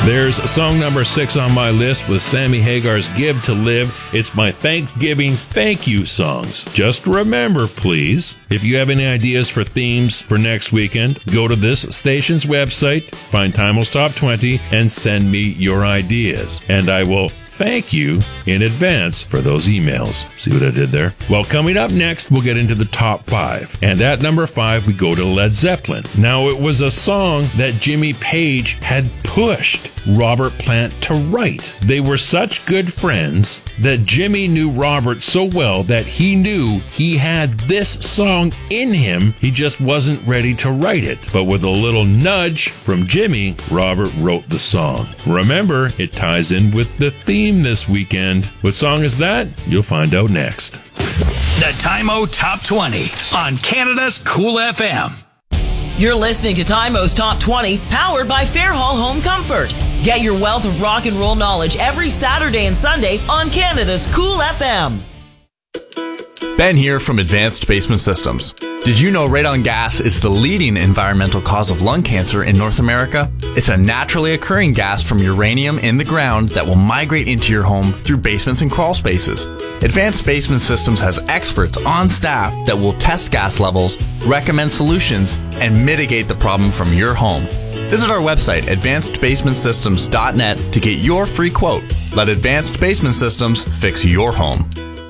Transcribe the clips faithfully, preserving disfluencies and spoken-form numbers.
There's song number six on my list with Sammy Hagar's Give to Live. It's my Thanksgiving thank you songs. Just remember, please, if you have any ideas for themes for next weekend, go to this station's website, find Timo's Top twenty, and send me your ideas. And I will thank you in advance for those emails. See what I did there? Well, coming up next, we'll get into the top five. And at number five, we go to Led Zeppelin. Now, it was a song that Jimmy Page had pushed Robert Plant to write. They were such good friends that Jimmy knew Robert so well that he knew he had this song in him. He just wasn't ready to write it. But with a little nudge from Jimmy, Robert wrote the song. Remember, it ties in with the theme this weekend. What song is that? You'll find out next. The Timo Top twenty on Canada's Cool F M. You're listening to Timo's Top twenty, powered by Fairhall Home Comfort. Get your wealth of rock and roll knowledge every Saturday and Sunday on Canada's Cool F M. Ben here from Advanced Basement Systems. Did you know radon gas is the leading environmental cause of lung cancer in North America? It's a naturally occurring gas from uranium in the ground that will migrate into your home through basements and crawl spaces. Advanced Basement Systems has experts on staff that will test gas levels, recommend solutions, and mitigate the problem from your home. Visit our website, advanced basement systems dot net, to get your free quote. Let Advanced Basement Systems fix your home.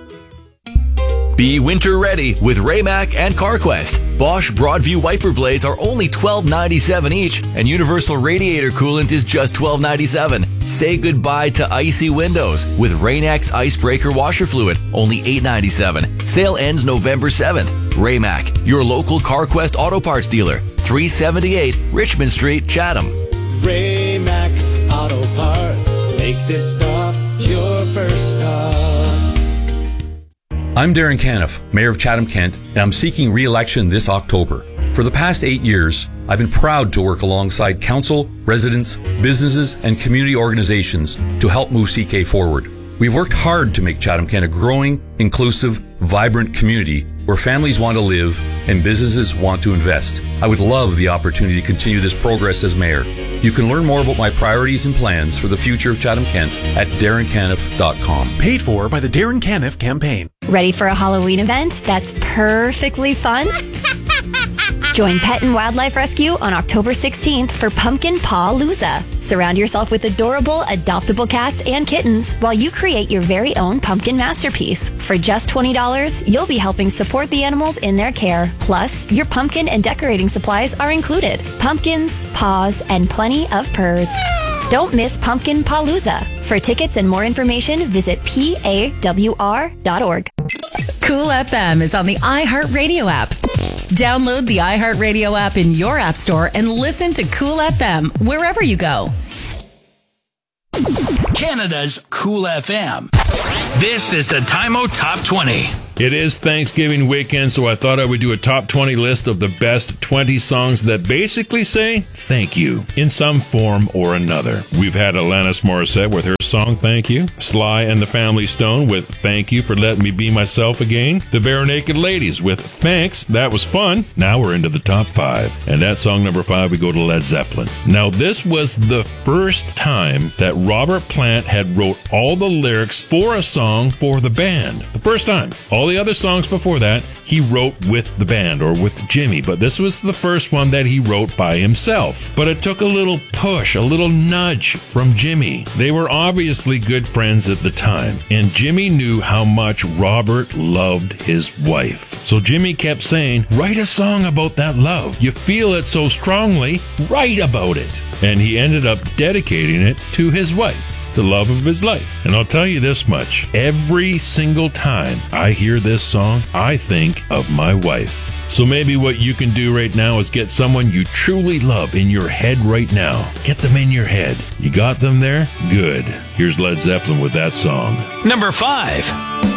Be winter ready with Raymac and CarQuest. Bosch Broadview wiper blades are only twelve ninety-seven each, and Universal Radiator Coolant is just twelve ninety-seven. Say goodbye to icy windows with Rain-X Icebreaker Washer Fluid, only eight ninety-seven. Sale ends November seventh. Raymac, your local CarQuest Auto Parts dealer, three seventy-eight Richmond Street, Chatham. Raymac Auto Parts, make this stop your first stop. I'm Darren Caniff, Mayor of Chatham-Kent, and I'm seeking re-election this October. For the past eight years, I've been proud to work alongside council, residents, businesses, and community organizations to help move C K forward. We've worked hard to make Chatham-Kent a growing, inclusive, vibrant community where families want to live and businesses want to invest. I would love the opportunity to continue this progress as mayor. You can learn more about my priorities and plans for the future of Chatham-Kent at darren caniff dot com. Paid for by the Darren Caniff campaign. Ready for a Halloween event that's perfectly fun? Join Pet and Wildlife Rescue on October sixteenth for Pumpkin Paw-Looza. Surround yourself with adorable, adoptable cats and kittens while you create your very own pumpkin masterpiece. For just twenty dollars, you'll be helping support the animals in their care. Plus, your pumpkin and decorating supplies are included. Pumpkins, paws, and plenty of purrs. Don't miss Pumpkin Paw-Looza. For tickets and more information, visit P A W R dot org. Cool F M is on the iHeartRadio app. Download the iHeartRadio app in your app store and listen to Cool F M wherever you go. Canada's Cool F M. This is the Timo Top twenty. It is Thanksgiving weekend, so I thought I would do a top twenty list of the best twenty songs that basically say thank you in some form or another. We've had Alanis Morissette with her song Thank You, Sly and the Family Stone with Thank You for Letting Me Be Myself Again, the Bare Naked Ladies with Thanks, That Was Fun. Now we're into the top five. And at song number five, we go to Led Zeppelin. Now this was the first time that Robert Plant had wrote all the lyrics for a song for the band. The first time. All the other songs before that, he wrote with the band or with Jimmy, but this was the first one that he wrote by himself. But it took a little push, a little nudge from Jimmy. They were obviously good friends at the time, and Jimmy knew how much Robert loved his wife. So Jimmy kept saying, write a song about that love. You feel it so strongly, write about it. And he ended up dedicating it to his wife, the love of his life. And I'll tell you this much, every single time I hear this song, I think of my wife. So maybe what you can do right now is get someone you truly love in your head right now. Get them in your head. You got them there? Good. Here's Led Zeppelin with that song. Number five.